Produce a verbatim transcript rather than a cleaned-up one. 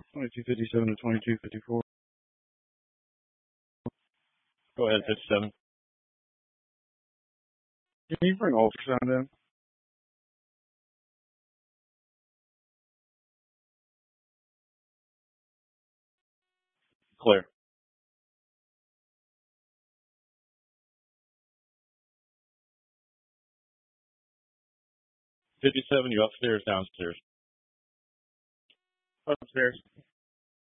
twenty-two fifty-seven to twenty-two fifty-four. Go ahead, fifty-seven. Can you bring ultrasound in? Clear. fifty-seven, you upstairs, downstairs? Upstairs.